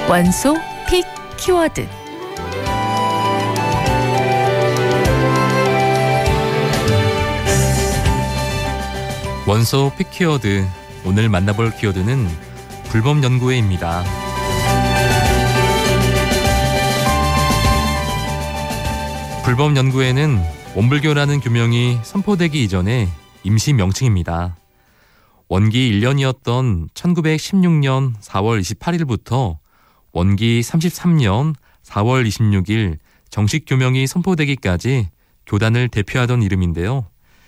원소 픽 키워드. 원소 픽 키워드. 오늘 만나볼 키워드는 불법 연구회입니다. 불법 연구회는 원불교라는 교명이 선포되기 이전에 임시 명칭입니다. 원기 1년이었던 1916년 4월 28일부터 원기 33년 4월 26일 정식 교명이 선포되기까지 교단을 대표하던 이름인데요.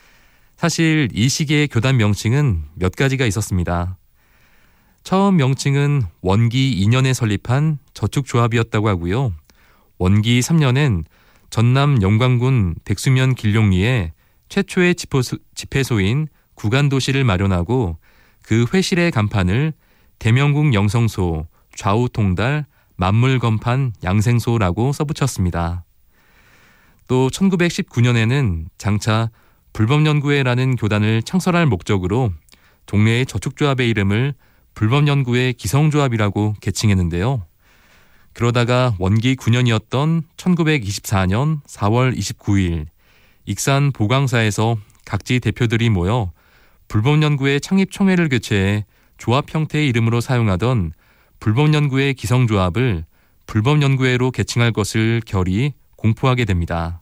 사실 이 시기의 교단 명칭은 몇 가지가 있었습니다. 처음 명칭은 원기 2년에 설립한 저축조합이었다고 하고요. 원기 3년엔 전남 영광군 백수면 길룡리에 최초의 집회소인 구간도시를 마련하고 그 회실의 간판을 대명궁 영성소, 좌우통달, 만물건판, 양생소라고 써붙였습니다. 또 1919년에는 장차 불법연구회라는 교단을 창설할 목적으로 동네의 저축조합의 이름을 불법연구회 기성조합이라고 개칭했는데요. 그러다가 원기 9년이었던 1924년 4월 29일 익산 보강사에서 각지 대표들이 모여 불법연구회 창립총회를 개최해 조합 형태의 이름으로 사용하던 불법연구회 기성조합을 불법연구회로 개칭할 것을 결의 공포하게 됩니다.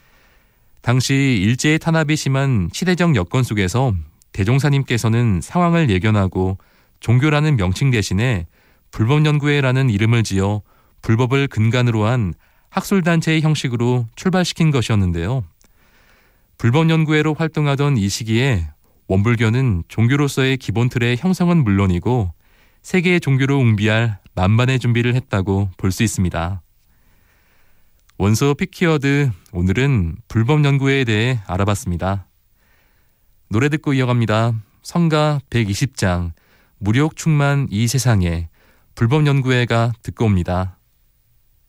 당시 일제의 탄압이 심한 시대적 여건 속에서 대종사님께서는 상황을 예견하고 종교라는 명칭 대신에 불법연구회라는 이름을 지어 불법을 근간으로 한 학술단체의 형식으로 출발시킨 것이었는데요. 불법연구회로 활동하던 이 시기에 원불교는 종교로서의 기본 틀의 형성은 물론이고 세계의 종교로 웅비할 만반의 준비를 했다고 볼 수 있습니다. 원소 픽 키워드, 오늘은 불법연구회에 대해 알아봤습니다. 노래 듣고 이어갑니다. 성가 120장, 무력 충만 이 세상에 불법연구회가 듣고 옵니다.